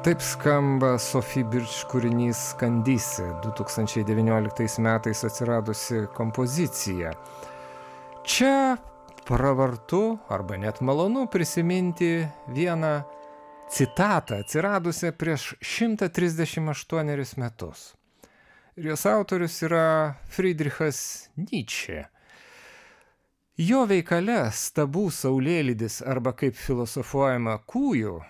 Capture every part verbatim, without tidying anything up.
Taip skamba Sophie Birch kūrinys Skandysi, du tūkstančiai devynioliktais metais atsiradusi kompozicija. Čia pravartu arba net malonu prisiminti vieną citatą atsiradusią prieš šimtą trisdešimt aštuonerius metus. Ir jos autorius yra Friedrichas Nyčė. Jo veikale Stabų saulėlydis arba kaip filosofuojama kūjų,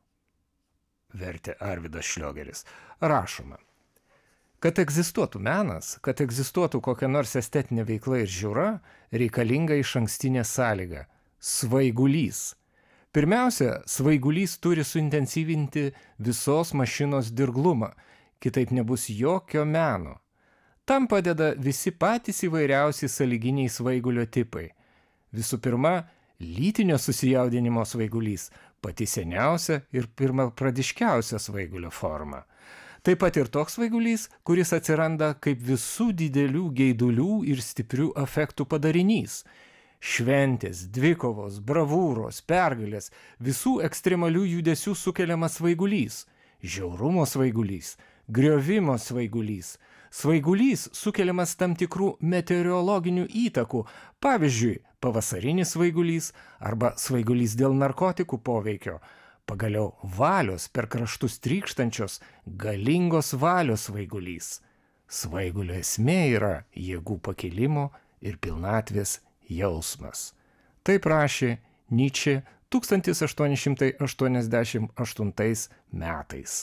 vertė Arvydas Šliogeris, rašoma, kad egzistuotų menas, kad egzistuotų kokia nors estetinė veikla ir žiūra, reikalinga išankstinė sąlyga – svaigulys. Pirmiausia, svaigulys turi suintensyvinti visos mašinos dirglumą, kitaip nebus jokio meno. Tam padeda visi patys įvairiausi sąlyginiai svaigulio tipai. Visų pirma, lytinio susijaudinimo svaigulys – pati seniausia ir pirmapradiškiausia svaigulio forma. Taip pat ir toks svaigulys, kuris atsiranda kaip visų didelių geidulių ir stiprių afektų padarinys. Šventės, dvikovos, bravūros, pergalės, visų ekstremalių judesių sukeliamas svaigulys. Žiaurumo svaigulys, griovimo svaigulys. Svaigulys sukeliamas tam tikrų meteorologinių įtakų, pavyzdžiui, pavasarinis svaigulys arba svaigulys dėl narkotikų poveikio, pagaliau valios per kraštus trykštančios galingos valios svaigulys. Svaigulio esmė yra jėgų pakilimo ir pilnatvės jausmas. Taip rašė Nyčė tūkstantis aštuoni šimtai aštuoniasdešimt aštuntais metais.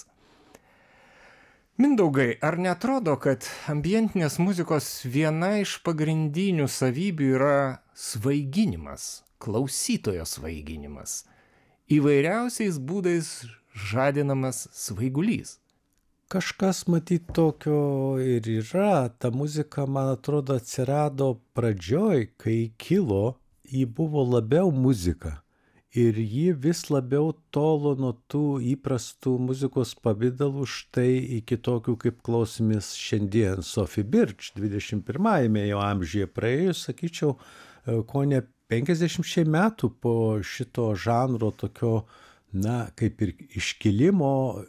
Mindaugai, ar neatrodo, kad ambientinės muzikos viena iš pagrindinių savybių yra svaiginimas, klausytojo svaiginimas, įvairiausiais būdais žadinamas svaigulys? Kažkas matyt tokio ir yra. Ta muzika, man atrodo, atsirado pradžioj, kai kilo, ji buvo labiau muzika. Ir ji vis labiau tolo nuo tų įprastų muzikos pabydalų štai iki tokių kaip klausimės šiandien. Sophie Birch dvidešimt pirmajame jo amžiuje praėjus, sakyčiau, ko ne penkiasdešimt metų po šito žanro tokio, na, kaip ir iškilimo,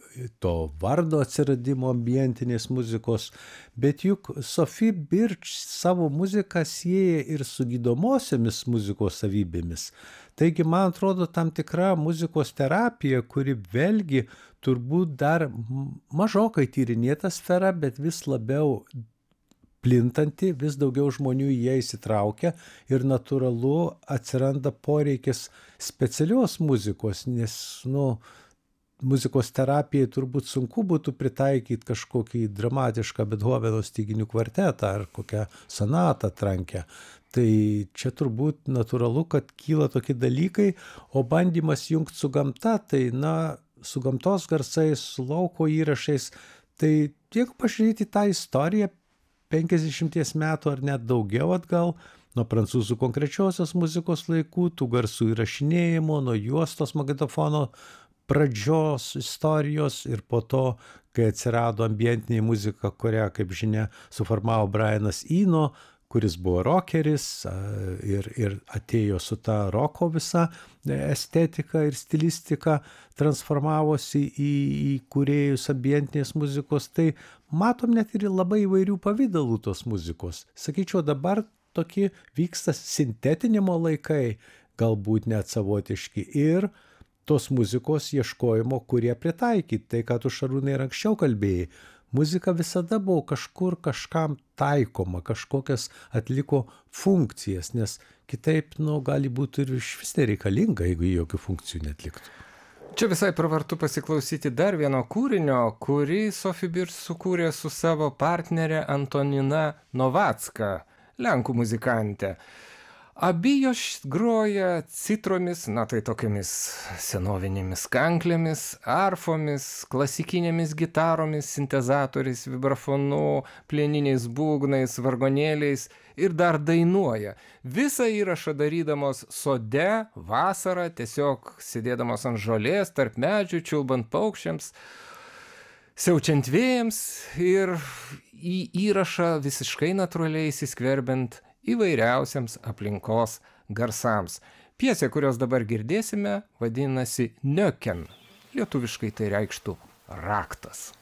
to vardo atsiradimo ambientinės muzikos, bet juk Sophie Birch savo muziką sieja ir su gydomosiomis muzikos savybėmis. Taigi, man atrodo, tam tikra muzikos terapija, kuri vėlgi turbūt dar mažokai tyrinėta sfera, bet vis labiau plintanti, vis daugiau žmonių į ją įsitraukia ir natūralu atsiranda poreikis specialios muzikos, nes, nu, muzikos terapijai turbūt sunku būtų pritaikyti kažkokį dramatišką Bethoveno styginių kvartetą ar kokią sonatą trankę. Tai čia turbūt natūralu, kad kyla tokie dalykai, o bandymas jungti su gamta, tai, na, su gamtos garsais, su lauko įrašais, tai tiek pažiūrėti tą istoriją penkiasdešimties metų ar net daugiau atgal, nuo prancūzų konkrečiosios muzikos laikų, tų garsų įrašinėjimo, nuo juostos magnetofono pradžios istorijos ir po to, kai atsirado ambientinė muzika, kurią, kaip žinia, suformavo Brianas Eno, kuris buvo rokeris ir, ir atėjo su ta roko visa estetika ir stilistika, transformavosi į, į kūrėjus ambientinės muzikos, tai matom net ir labai įvairių pavydalų tos muzikos. Sakyčiau, dabar tokie vyksta sintetinimo laikai, galbūt net savotiški, ir tos muzikos ieškojimo, kurie pritaikyti. Tai, ką tu, Šarūnai, ir anksčiau kalbėjai. Muzika visada buvo kažkur kažkam taikoma, kažkokias atliko funkcijas, nes kitaip, nu, gali būti ir iš vis nereikalinga, jeigu jokių funkcijų netliktų. Čia visai pravartu pasiklausyti dar vieno kūrinio, kurį Sophie Birch sukūrė su savo partnerė Antonina Novacka, lenkų muzikantė. Abi jos groja citromis, na tai tokiamis senovinėmis kanklėmis, arfomis, klasikinėmis gitaromis, sintezatoriais, vibrafonu, plieniniais būgnais, vargonėliais ir dar dainuoja. Visą įrašą darydamos sode, vasarą, tiesiog sėdėdamos ant žolės, tarp medžių, čiulbant paukščiams, siaučiant vėjams ir į įrašą visiškai natūraliai įsiskverbiant įvairiausiams aplinkos garsams. Pjesė, kurios dabar girdėsime, vadinasi Nöken. Lietuviškai tai reikštų raktas.